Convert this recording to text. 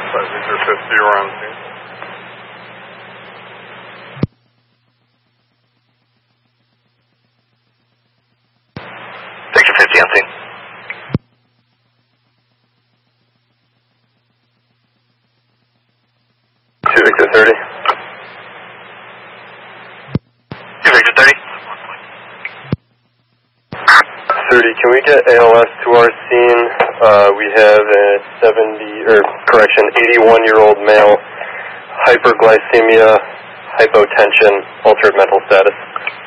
Victor 50, you're on scene. Victor 50 on scene. Victor 30. Victor 30. 30, can we get ALS to our scene? We have a 81-year-old male, hyperglycemia, hypotension, altered mental status.